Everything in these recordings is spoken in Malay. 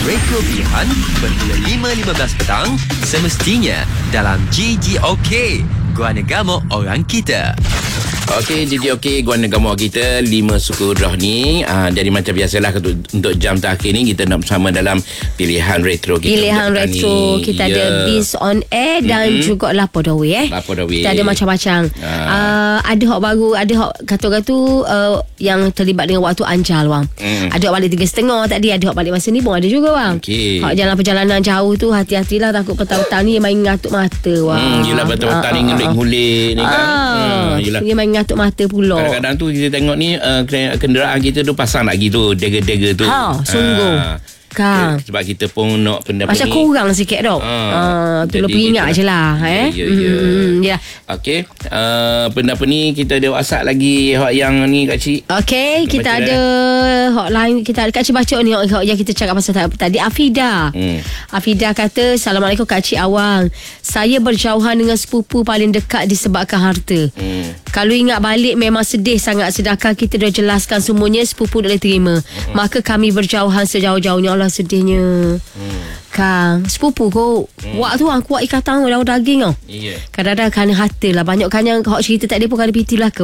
Retro Pilihan bermula 5.15 petang semestinya dalam GGOK, Guana Gamok Orang Kita. Okey, jadi Guana Gamok kita 5 suku roh ni. Jadi macam biasalah untuk jam terakhir ni kita nak bersama dalam pilihan retro kita. Pilihan retro kita ada Biz on Air dan juga Lapo Dawe Lapo Dawe. Kita ada macam-macam. Ada hak baru, ada hak kata-kata yang terlibat dengan waktu anjal wang. Ada hak balik 3.30 tadi, ada hak balik masa ni pun ada juga wang. Okey. Hak jalan perjalanan jauh tu hati-hatilah, takut petang-petang ni main ngatuk mata wang. Yelah petang-petang ni ngulik-ngulik ni kan. Yelah. Dia main ngatuk mata pula. Kadang-kadang tu kita tengok ni kenderaan kita tu pasang lagi tu dega-dega tu. Sungguh. Kan. Sebab kita pun nak pendapat macam ni kurang sikit dok. Tolong ingat je lah. Ya. Okey. Pendapat ni kita ada WhatsApp lagi yang ni Kak Cik. Okey, kita ada hotline kita. Kak Cik baca ni hot yang kita cakap pasal tadi. Afida. Afida kata, Assalamualaikum Kak Cik Awang. Saya berjauhan dengan sepupu paling dekat disebabkan harta. Kalau ingat balik memang sedih sangat, sedangkan kita dah jelaskan semuanya, sepupu tak boleh terima. Maka kami berjauhan sejauh-jauhnya. Allah sedihnya. Kang, sepupu kau buat tu kuat ikatan daun daging kau. Kadang-kadang kan harta lah. Banyak kan yang hak cerita tak ada pun kan piti lah ke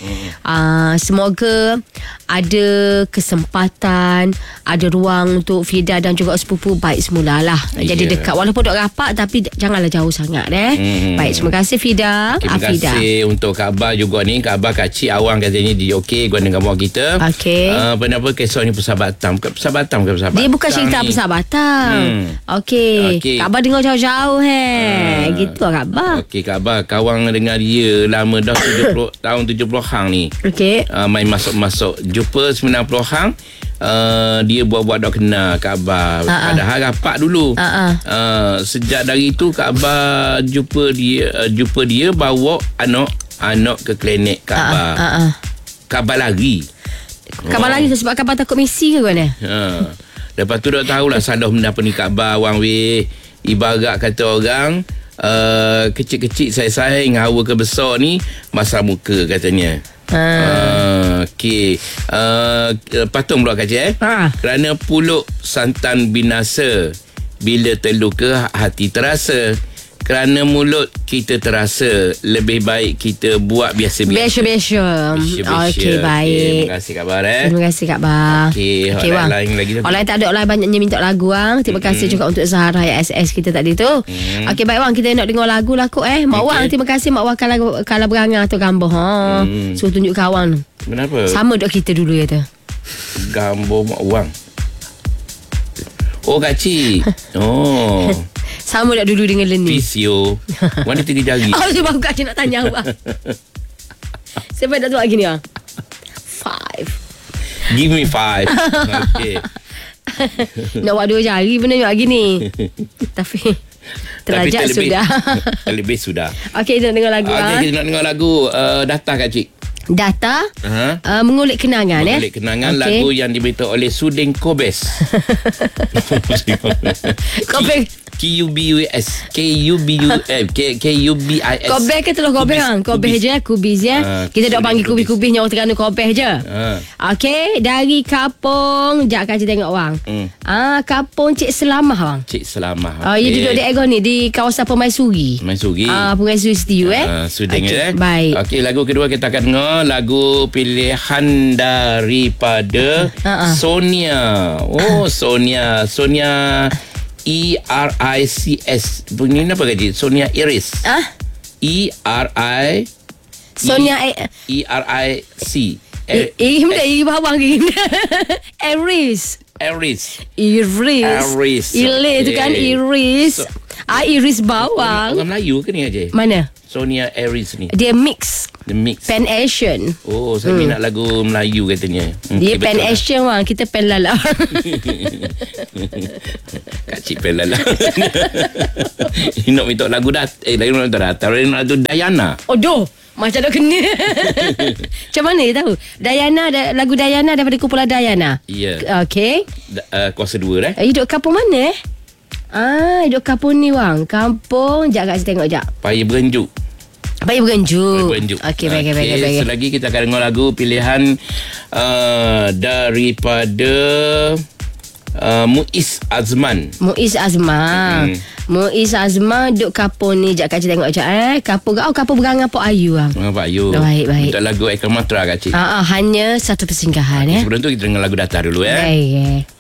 semoga ada kesempatan, ada ruang untuk Fida dan juga sepupu baik semula lah. Jadi dekat walaupun tak rapat, tapi janganlah jauh sangat Baik, terima kasih Fida. Terima kasih untuk Kak Abah juga ni. Kak Abah Kak Cik Awang katanya di OK Guana Gamok kita. Kenapa kisah ni persahabatan? Persahabatan bukan persahabatan. Dia bukan cerita persahabatan. Okey. Kak Abah dengar jauh-jauh gitu lah Kak Abah. Okey, Kak Abah kawan dengan dia lama dah 70 tahun 70-an ni. Okey. Main masuk-masuk jumpa 90-an. Dia buat-buat dah kenal Kak Abah. Padahal rapat dulu. Sejak dari tu Kak Abah jumpa dia bawa anak ke klinik Kak Abah. Kak Abah lari. Kak Abah lari sebab Kak Abah takut misi ke mana? Lepas tu dah tahulah salah benda apa ni Kak Abah Wang weh. Ibarat kata orang kecil-kecil saya dengan hawa ke besar ni masa muka katanya. Okey. Patung pula Kak Cik Kerana puluk santan binasa, bila terluka hati terasa. Kerana mulut kita terasa, lebih baik kita buat biasa-biasa. Biasa-biasa. Okey, baik. Terima kasih Kak Abah Terima kasih Kak Abah. Okey, lain lagi tu. Orang tak ada orang banyaknya minta lagu Terima kasih juga untuk Zahra yang SS kita tadi tu. Okey, baik Wang, kita nak dengar lagu lah kot Mak Wang, terima kasih Mak Wang kalau berangan tu gambar suruh tunjuk kawan. Kenapa? Sama dok kita dulu ya tu. Gambar Mak Wang. Oh Kak Cik. Sama dah dulu dengan Leni. Fisio. Mana 3 jari. Sebab Kak Cik nak tanya awak. Siapa dah tu lagi ni 5. Give me 5. Okay. Nak buat 2 jari pun nak lagi ni. Tapi terlajak sudah. Lebih sudah. Okey, kita nak dengar lagu. Kita nak dengar lagu Data Kak Cik. Data mengulik kenangan. Mengulik kenangan. Lagu yang diberitahu oleh Suding Kobes. Kobes KUBUS KUBIS. Kobes ke terus Kobes Kobes je Kubis ya. Kita dah panggil Kubis nyawa Terengganu Kobes je. Okey, dari kampung jap Kak Cik tengok Wang. Kampung Cik Selamah Wang. Cik Selamah. Ia duduk di Egon ni, di kawasan Permaisuri. Permaisuri Studio Suding baik. Okey, lagu kedua kita akan dengar lagu pilihan daripada Sonia. Sonia ERICS. Bunyi apa Kak? Sonia Iris. Sonia ERIC. Benda bawang gini. Iris. Ile tu kan Iris. Iris bawang. Orang Melayu ke ni aja? Mana? Sonia Iris ni. Dia mix. The mix. Pan Asian. Saya minat lagu Melayu katanya. Dia Pan Asian Wang. Kita Pan Lala. Kak Cik Pan Lala. Nak minta lagu lagu lagu Diana. Macam dah kena. Macam mana dia tahu? Lagu Diana daripada kumpulan Diana. Ya. Okey. Kuasa 2 Hidup kampung mana hidup kampung ni Wang. Kampung jap Kak tengok jap. Paya Berenjuk. Okey, baik. Selagi kita akan dengar lagu pilihan daripada Muiz Azman. Muiz Azman. Muiz Azman duk kapur ni. Sekejap kacik tengok sekejap. Kapur berangan Pok Ayu. Pak Ayu. Baik. Untuk lagu Ekor Matra kacik. Hanya satu persinggahan. Sebelum tu kita dengar lagu datar dulu. Baik.